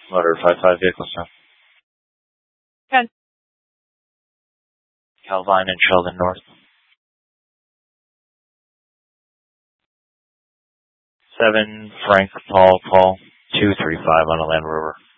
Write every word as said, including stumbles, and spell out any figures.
Motor five five vehicles now. ten. Calvine and Sheldon North. seven Frank Paul Paul two three five on a Land Rover.